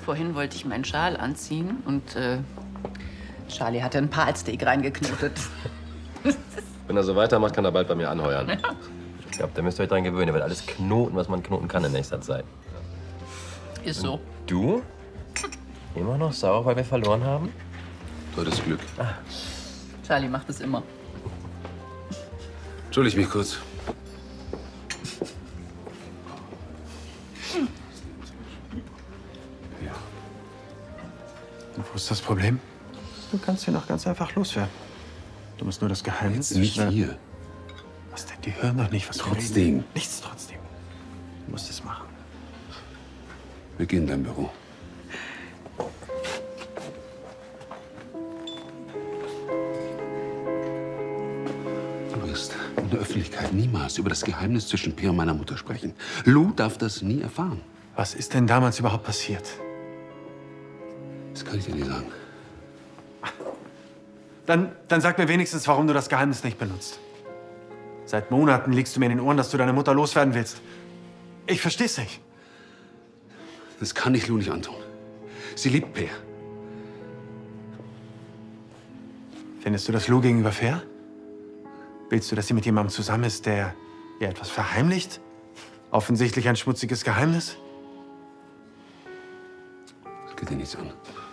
Vorhin wollte ich meinen Schal anziehen und Charlie hatte ein Palsteak reingeknotet. Wenn er so weitermacht, kann er bald bei mir anheuern. Ja. Ich glaube, da müsst ihr euch dran gewöhnen. Er wird alles knoten, was man knoten kann in nächster Zeit. Ist so. Und du? Immer noch sauer, weil wir verloren haben? Du hattest Glück. Ah. Charlie macht es immer. Entschuldige mich kurz. Ja. Und wo ist das Problem? Du kannst ihn doch ganz einfach loswerden. Du musst nur das Geheimnis... Jetzt nicht hier. Was denn? Die hören doch nicht, was Trotzdem. wir reden. Nichts trotzdem. Du musst es machen. Wir gehen in dein Büro. Du wirst in der Öffentlichkeit niemals über das Geheimnis zwischen Peer und meiner Mutter sprechen. Lou darf das nie erfahren. Was ist denn damals überhaupt passiert? Das kann ich dir nicht sagen. Dann sag mir wenigstens, warum du das Geheimnis nicht benutzt. Seit Monaten liegst du mir in den Ohren, dass du deine Mutter loswerden willst. Ich versteh's nicht. Das kann ich Lou nicht antun. Sie liebt Peer. Findest du das Lou gegenüber fair? Willst du, dass sie mit jemandem zusammen ist, der ihr etwas verheimlicht? Offensichtlich ein schmutziges Geheimnis? Das geht dir nichts an.